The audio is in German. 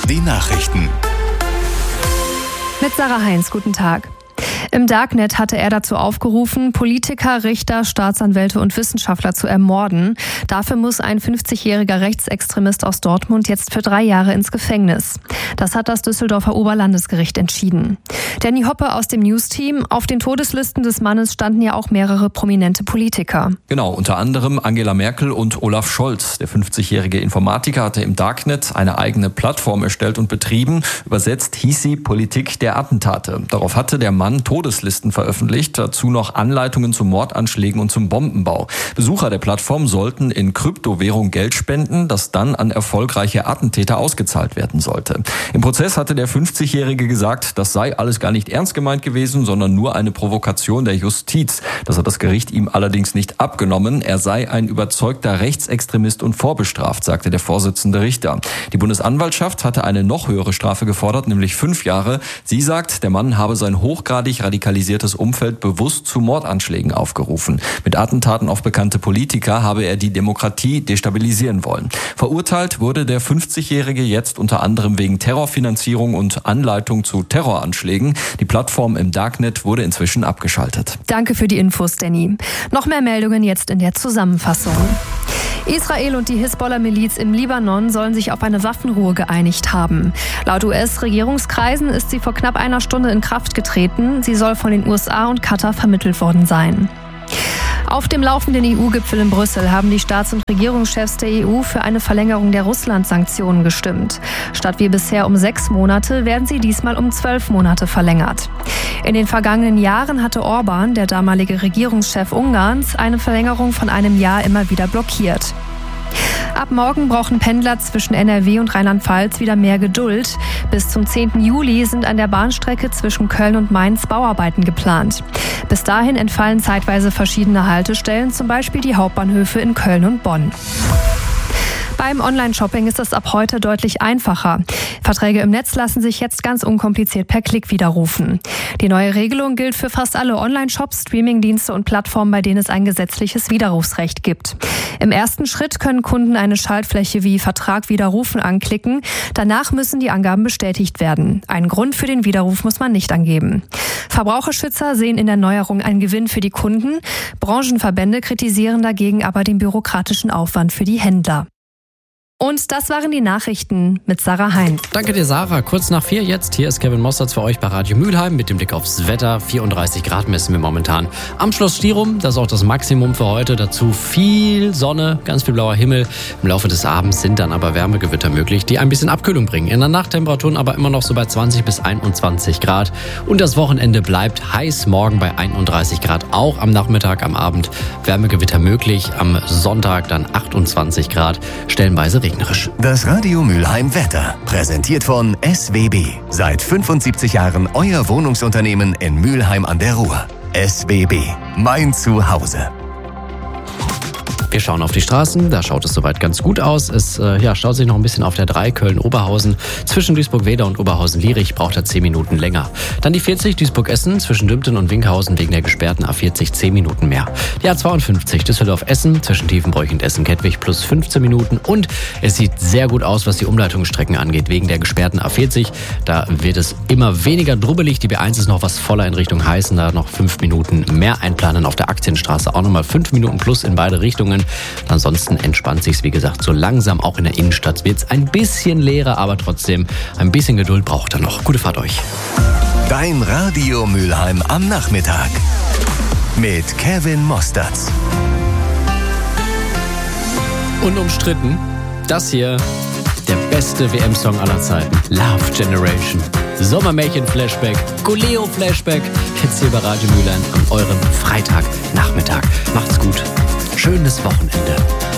die Nachrichten. Mit Sarah Heinz, guten Tag. Im Darknet hatte er dazu aufgerufen, Politiker, Richter, Staatsanwälte und Wissenschaftler zu ermorden. Dafür muss ein 50-jähriger Rechtsextremist aus Dortmund jetzt für 3 Jahre ins Gefängnis. Das hat das Düsseldorfer Oberlandesgericht entschieden. Danny Hoppe aus dem News-Team. Auf den Todeslisten des Mannes standen ja auch mehrere prominente Politiker. Genau, unter anderem Angela Merkel und Olaf Scholz. Der 50-jährige Informatiker hatte im Darknet eine eigene Plattform erstellt und betrieben. Übersetzt hieß sie Politik der Attentate. Darauf hatte der Mann Todeslisten veröffentlicht, dazu noch Anleitungen zu Mordanschlägen und zum Bombenbau. Besucher der Plattform sollten in Kryptowährung Geld spenden, das dann an erfolgreiche Attentäter ausgezahlt werden sollte. Im Prozess hatte der 50-Jährige gesagt, das sei alles gar nicht ernst gemeint gewesen, sondern nur eine Provokation der Justiz. Das hat das Gericht ihm allerdings nicht abgenommen. Er sei ein überzeugter Rechtsextremist und vorbestraft, sagte der Vorsitzende Richter. Die Bundesanwaltschaft hatte eine noch höhere Strafe gefordert, nämlich 5 Jahre. Sie sagt, der Mann habe sein hochgradig radikalisiertes Umfeld bewusst zu Mordanschlägen aufgerufen. Mit Attentaten auf bekannte Politiker habe er die Demokratie destabilisieren wollen. Verurteilt wurde der 50-Jährige jetzt unter anderem wegen Terrorfinanzierung und Anleitung zu Terroranschlägen. Die Plattform im Darknet wurde inzwischen abgeschaltet. Danke für die Infos, Danny. Noch mehr Meldungen jetzt in der Zusammenfassung. Israel und die Hisbollah-Miliz im Libanon sollen sich auf eine Waffenruhe geeinigt haben. Laut US-Regierungskreisen ist sie vor knapp einer Stunde in Kraft getreten. Sie soll von den USA und Katar vermittelt worden sein. Auf dem laufenden EU-Gipfel in Brüssel haben die Staats- und Regierungschefs der EU für eine Verlängerung der Russland-Sanktionen gestimmt. Statt wie bisher um 6 Monate werden sie diesmal um 12 Monate verlängert. In den vergangenen Jahren hatte Orban, der damalige Regierungschef Ungarns, eine Verlängerung von einem Jahr immer wieder blockiert. Ab morgen brauchen Pendler zwischen NRW und Rheinland-Pfalz wieder mehr Geduld. Bis zum 10. Juli sind an der Bahnstrecke zwischen Köln und Mainz Bauarbeiten geplant. Bis dahin entfallen zeitweise verschiedene Haltestellen, zum Beispiel die Hauptbahnhöfe in Köln und Bonn. Beim Online-Shopping ist es ab heute deutlich einfacher. Verträge im Netz lassen sich jetzt ganz unkompliziert per Klick widerrufen. Die neue Regelung gilt für fast alle Online-Shops, Streamingdienste und Plattformen, bei denen es ein gesetzliches Widerrufsrecht gibt. Im ersten Schritt können Kunden eine Schaltfläche wie Vertrag widerrufen anklicken. Danach müssen die Angaben bestätigt werden. Einen Grund für den Widerruf muss man nicht angeben. Verbraucherschützer sehen in der Neuerung einen Gewinn für die Kunden. Branchenverbände kritisieren dagegen aber den bürokratischen Aufwand für die Händler. Und das waren die Nachrichten mit Sarah Heinz. Danke dir, Sarah. Kurz nach 4 jetzt. Hier ist Kevin Mossertz für euch bei Radio Mülheim mit dem Blick aufs Wetter. 34 Grad messen wir momentan am Schloss Stirum. Das ist auch das Maximum für heute. Dazu viel Sonne, ganz viel blauer Himmel. Im Laufe des Abends sind dann aber Wärmegewitter möglich, die ein bisschen Abkühlung bringen. In der Nacht Temperaturen aber immer noch so bei 20 bis 21 Grad. Und das Wochenende bleibt heiß. Morgen bei 31 Grad. Auch am Nachmittag, am Abend Wärmegewitter möglich. Am Sonntag dann 28 Grad. Stellenweise regnerisch. Das Radio Mülheim Wetter, präsentiert von SWB. Seit 75 Jahren euer Wohnungsunternehmen in Mülheim an der Ruhr. SWB, mein Zuhause. Wir schauen auf die Straßen, da schaut es soweit ganz gut aus. Es staut sich noch ein bisschen auf der 3 Köln-Oberhausen. Zwischen Duisburg-Wedau und Oberhausen-Lierich braucht er 10 Minuten länger. Dann die 40 Duisburg-Essen zwischen Dümpten und Winkhausen wegen der gesperrten A40 10 Minuten mehr. Die A52 Düsseldorf-Essen zwischen Tiefenbroich und Essen-Kettwig plus 15 Minuten. Und es sieht sehr gut aus, was die Umleitungsstrecken angeht, wegen der gesperrten A40. Da wird es immer weniger drubbelig. Die B1 ist noch was voller in Richtung Heißen. Da noch 5 Minuten mehr einplanen. Auf der Aktienstraße auch nochmal 5 Minuten plus in beide Richtungen. Ansonsten entspannt sich's, wie gesagt, so langsam. Auch in der Innenstadt wird's ein bisschen leerer, aber trotzdem ein bisschen Geduld braucht er noch. Gute Fahrt euch. Dein Radio Mülheim am Nachmittag mit Kevin Mossertz. Unumstritten, das hier, der beste WM-Song aller Zeiten. Love Generation. Sommermärchen-Flashback, Goleo-Flashback. Jetzt hier bei Radio Mülheim an eurem Freitagnachmittag. Macht's gut. Schönes Wochenende.